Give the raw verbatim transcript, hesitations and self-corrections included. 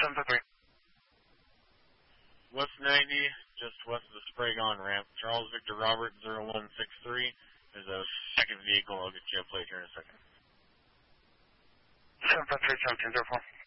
seven five three. West ninety, just west of the Sprague-On ramp. Charles Victor Robert zero one six three. There's a second vehicle. I'll get you a plate here in a second. seven five three, seven two zero four.